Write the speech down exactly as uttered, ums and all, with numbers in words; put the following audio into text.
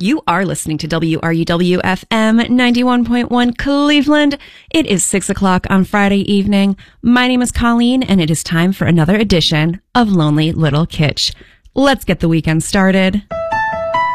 You are listening to W R U W F M ninety-one point one Cleveland. It is six o'clock on Friday evening. My name is Colleen, and it is time for another edition of Lonely Little Kitsch. Let's get the weekend started.